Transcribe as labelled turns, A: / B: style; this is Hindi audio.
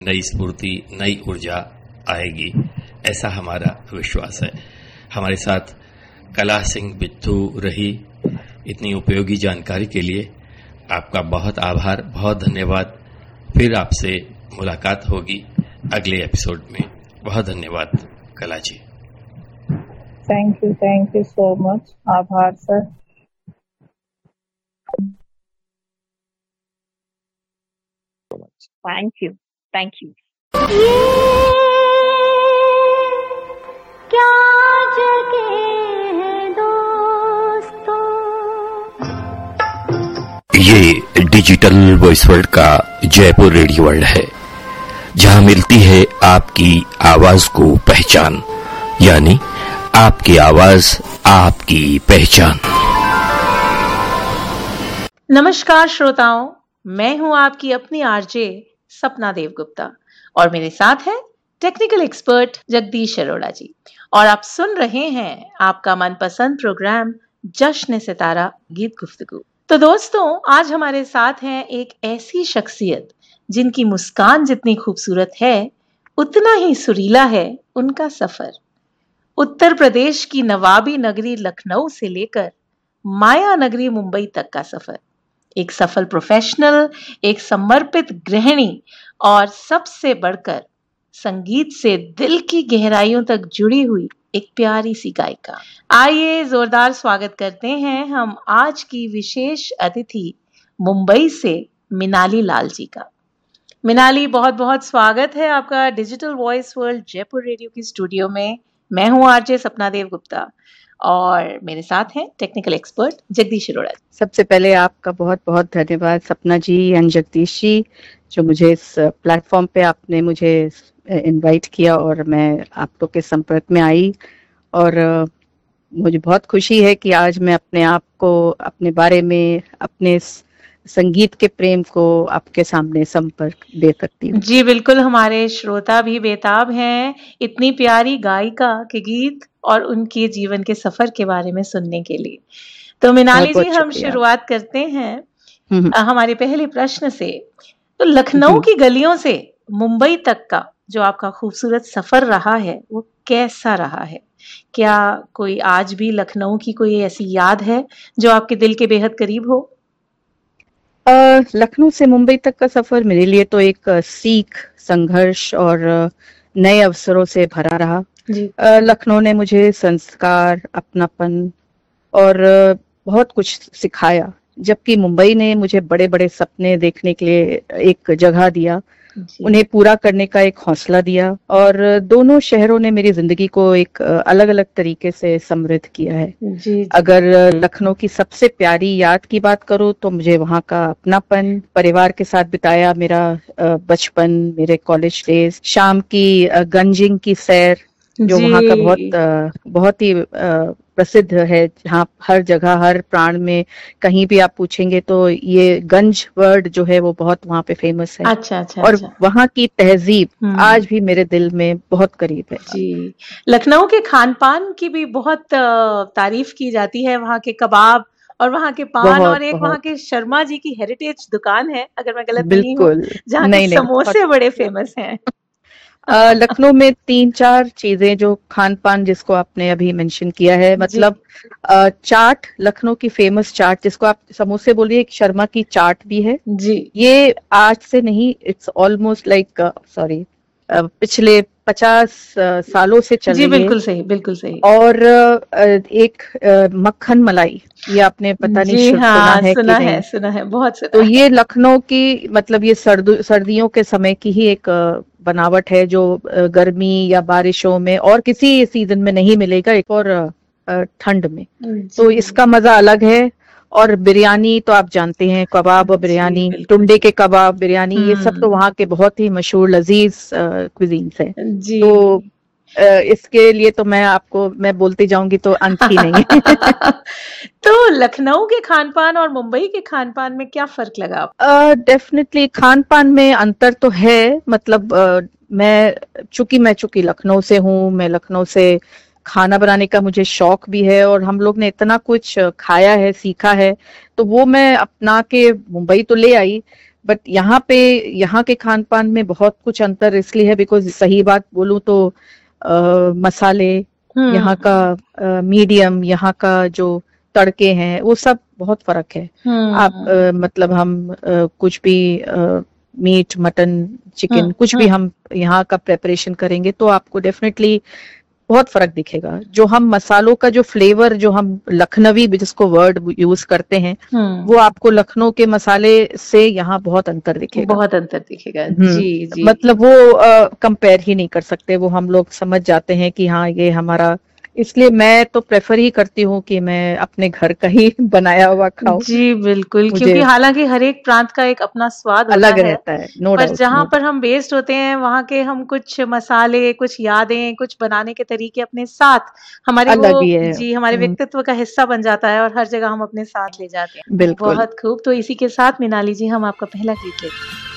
A: नई स्फूर्ति, नई ऊर्जा आएगी, ऐसा हमारा विश्वास है। हमारे साथ कला सिंह बिट्टू रही। इतनी उपयोगी जानकारी के लिए आपका बहुत आभार, बहुत धन्यवाद। फिर आपसे मुलाकात होगी अगले एपिसोड में। बहुत धन्यवाद कला जी।
B: Thank you so much. आभार सर।
C: Thank you.
D: क्या जगह है दोस्तों।
A: ये डिजिटल वॉइस वर्ल्ड का जयपुर रेडियो वर्ल्ड है, जहां मिलती है आपकी आवाज को पहचान, यानी आपकी आवाज आपकी पहचान।
C: नमस्कार श्रोताओं, मैं हूं आपकी अपनी आरजे सपना देवगुप्ता और मेरे साथ है टेक्निकल एक्सपर्ट जगदीश अरोड़ा जी, और आप सुन रहे हैं आपका मनपसंद प्रोग्राम जश्न सितारा गीत गुफ्तगू। तो दोस्तों, आज हमारे साथ हैं एक ऐसी शख्सियत जिनकी मुस्कान जितनी खूबसूरत है उतना ही सुरीला है उनका सफर। उत्तर प्रदेश की नवाबी नगरी लखनऊ से लेकर माया नगरी मुंबई तक का सफर। एक सफल प्रोफेशनल, एक समर्पित गृहिणी और सबसे बढ़कर संगीत से दिल की गहराइयों तक जुड़ी हुई एक प्यारी सी गायिका। आइए जोरदार स्वागत करते हैं हम आज की विशेष अतिथि मुंबई से मिनाली लाल जी का। मिनाली, बहुत बहुत स्वागत है आपका digital voice world Jaipur radio की स्टूडियो में। मैं हूं आरजे सपना देवगुप्ता और मेरे साथ हैं टेक्निकल एक्सपर्ट जगदीश अरोड़ा।
E: सबसे पहले आपका बहुत बहुत धन्यवाद सपना जी एंड जगदीश जी, जो मुझे इस प्लेटफॉर्म पे आपने मुझे इनवाइट किया और मैं आप लोग के संपर्क में आई। और मुझे बहुत खुशी है कि आज मैं अपने आप को, अपने बारे में, अपने संगीत के प्रेम को आपके सामने संपर्क दे सकती हूँ।
C: जी बिल्कुल, हमारे श्रोता भी बेताब हैं इतनी प्यारी गायिका के गीत और उनके जीवन के सफर के बारे में सुनने के लिए। तो मिनाली जी, हम शुरुआत करते हैं हमारे पहले प्रश्न से। तो लखनऊ की गलियों से मुंबई तक का जो आपका खूबसूरत सफर रहा है वो कैसा रहा है? क्या कोई आज भी लखनऊ की कोई ऐसी याद है जो आपके दिल के बेहद करीब हो?
E: लखनऊ से मुंबई तक का सफर मेरे लिए तो एक सीख, संघर्ष और नए अवसरों से भरा रहा। लखनऊ ने मुझे संस्कार, अपनापन और बहुत कुछ सिखाया, जबकि मुंबई ने मुझे बड़े बड़े सपने देखने के लिए एक जगह दिया, उन्हें पूरा करने का एक हौसला दिया। और दोनों शहरों ने मेरी जिंदगी को एक अलग अलग तरीके से समृद्ध किया है। जी। अगर लखनऊ की सबसे प्यारी याद की बात करूं तो मुझे वहां का अपनापन, परिवार के साथ बिताया मेरा बचपन, मेरे कॉलेज डेज, शाम की गंजिंग की सैर जो वहाँ का बहुत ही प्रसिद्ध है, जहाँ हर जगह, हर प्राण में कहीं भी आप पूछेंगे तो ये गंज वर्ड जो है वो बहुत वहाँ पे फेमस है। अच्छा। और वहाँ की तहजीब आज भी मेरे दिल में बहुत करीब है। जी,
C: लखनऊ के खान पान की भी बहुत तारीफ की जाती है, वहाँ के कबाब और वहाँ के पान, और एक वहाँ के शर्मा जी की हेरिटेज दुकान है, अगर मैं गलत नहीं हूँ, जहाँ के समोसे बड़े फेमस हैं।
E: लखनऊ में 3-4 चीजें जो खान पान जिसको आपने अभी मेंशन किया है, मतलब चाट, लखनऊ की फेमस चाट जिसको आप समोसे बोलिए, एक शर्मा की चाट भी है जी। ये आज से नहीं, इट्स ऑलमोस्ट लाइक पिछले 50 सालों से चल रही है।
C: बिल्कुल सही, बिल्कुल सही।
E: और एक मक्खन मलाई, ये आपने पता नहीं
C: सुना है बहुत सुना।
E: तो ये लखनऊ की, मतलब ये सर्दियों के समय की ही एक बनावट है जो गर्मी या बारिशों में और किसी सीजन में नहीं मिलेगा, एक और ठंड में। तो इसका मजा अलग है। और बिरयानी तो आप जानते हैं, कबाब और बिरयानी, टुंडे के कबाब, बिरयानी, ये सब तो वहाँ के बहुत ही मशहूर लजीज क्विजीन्स हैं। तो इसके लिए तो मैं बोलती जाऊंगी तो अंत ही नहीं है।
C: तो लखनऊ के खान पान और मुंबई के खान पान में क्या फर्क लगा?
E: डेफिनेटली खान पान में अंतर तो है। मतलब चूंकि लखनऊ से हूँ, मैं लखनऊ से खाना बनाने का मुझे शौक भी है और हम लोग ने इतना कुछ खाया है, सीखा है, तो वो मैं अपना के मुंबई तो ले आई, बट यहाँ के खान पान में बहुत कुछ अंतर इसलिए है बिकॉज सही बात बोलूं तो मसाले यहाँ का मीडियम, यहाँ का जो तड़के हैं वो सब बहुत फर्क है। आप मतलब हम कुछ भी मीट, मटन, चिकन कुछ भी हम यहाँ का प्रेपरेशन करेंगे तो आपको डेफिनेटली बहुत फर्क दिखेगा। जो हम मसालों का जो फ्लेवर, जो हम लखनवी जिसको वर्ड यूज करते हैं, वो आपको लखनऊ के मसाले से यहाँ बहुत अंतर दिखेगा।
C: बहुत अंतर दिखेगा। जी जी।
E: मतलब वो कंपेयर ही नहीं कर सकते, वो हम लोग समझ जाते हैं कि हाँ ये हमारा, इसलिए मैं तो प्रेफर ही करती हूँ कि मैं अपने घर का ही बनाया हुआ खाऊं।
C: जी बिल्कुल, क्योंकि हालांकि हर एक प्रांत का एक अपना स्वाद
E: अलग रहता है, नो
C: पर
E: डाउट।
C: जहाँ पर हम बेस्ड होते हैं वहाँ के हम कुछ मसाले, कुछ यादें, कुछ बनाने के तरीके अपने साथ हमारे
E: अलग
C: वो
E: ही है।
C: जी हमारे व्यक्तित्व का हिस्सा बन जाता है और हर जगह हम अपने साथ ले जाते हैं।
E: बिल्कुल।
C: बहुत खूब। तो इसी के साथ मिनाली जी हम आपका पहला गीत लेते हैं।